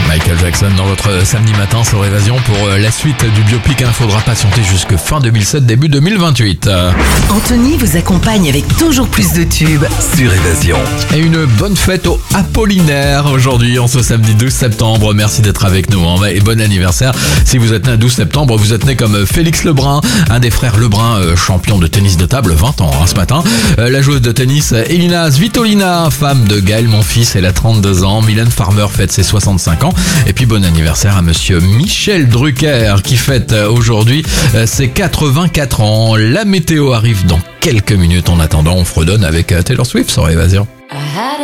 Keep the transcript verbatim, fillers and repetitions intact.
Michael Jackson dans votre samedi matin sur Évasion pour la suite du biopic. Il faudra patienter jusque fin deux mille sept, début deux mille vingt-huit. Anthony vous accompagne avec toujours plus de tubes sur Évasion. Et une bonne fête au Apollinaire aujourd'hui, en ce samedi douze septembre. Merci d'être avec nous hein, et bon anniversaire. Si vous êtes né le douze septembre, vous êtes né comme Félix Lebrun, un des frères Lebrun, euh, champion de tennis de table, vingt ans hein, ce matin. Euh, la joueuse de tennis Elina Svitolina, femme de Gaël Monfils, elle a trente-deux ans. Mylène Farmer fête ses soixante-cinq ans. Et puis bon anniversaire à monsieur Michel Drucker qui fête aujourd'hui euh, ses quatre-vingt-quatre ans. La météo arrive dans quelques minutes. En attendant, on fredonne avec Taylor Swift sur Évasion.